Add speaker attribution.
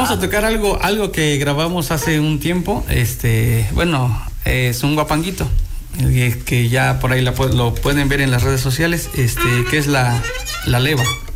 Speaker 1: vamos a tocar algo que grabamos hace un tiempo. Bueno, es un guapanguito que ya por ahí lo pueden ver en las redes sociales, que es la leva.